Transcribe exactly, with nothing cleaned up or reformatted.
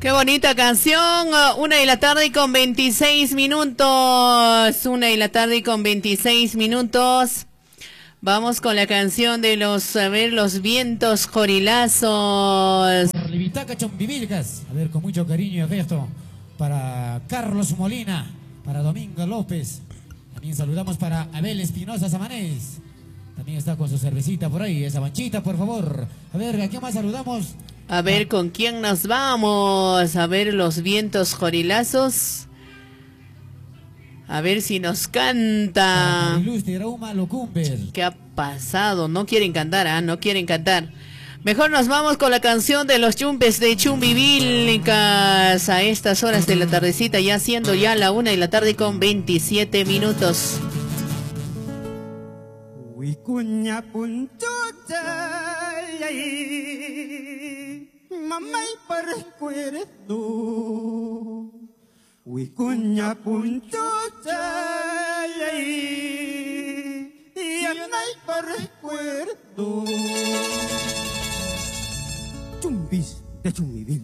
Qué bonita canción, una de la tarde y con veintiséis minutos, una de la tarde y con veintiséis minutos. Vamos con la canción de los, a ver, los vientos jorilazos. Livitaca Chombivilcas, a ver, con mucho cariño y afecto, para Carlos Molina, para Domingo López, también saludamos para Abel Espinosa Samanés, también está con su cervecita por ahí, esa manchita, por favor. A ver, ¿a quién más saludamos? A ver, ¿con quién nos vamos? A ver, los vientos jorilazos. A ver si nos canta. ¿Qué ha pasado? No quieren cantar, ¿ah? ¿eh? No quieren cantar. Mejor nos vamos con la canción de los chumpes de Chumbivilcas. A estas horas de la tardecita, ya siendo ya la una de la tarde con veintisiete minutos. Mamay parrecuerdo, Wikunya punchochay, y anay parrecuerdo. Chumbis de Chumbivilcas.